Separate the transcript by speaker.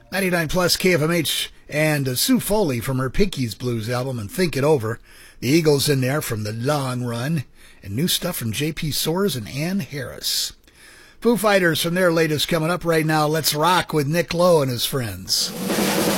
Speaker 1: 99 plus KFMH and Sue Foley from her Pinky's Blues album and Think It Over. The Eagles in there from The Long Run. And new stuff from J.P. Soares and Ann Harris. Foo Fighters from their latest coming up right now. Let's rock with Nick Lowe and his friends.